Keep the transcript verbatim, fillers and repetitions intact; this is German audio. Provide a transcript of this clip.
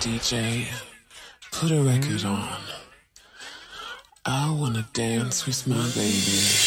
D J, put a record on. I wanna dance with my baby.